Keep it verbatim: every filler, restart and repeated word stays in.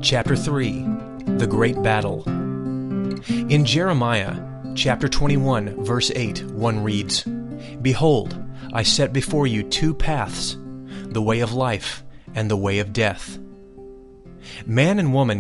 Chapter three. The Great Battle. In Jeremiah, chapter twenty-one, verse eight, one reads, "Behold, I set before you two paths, the way of life and the way of death." Man and woman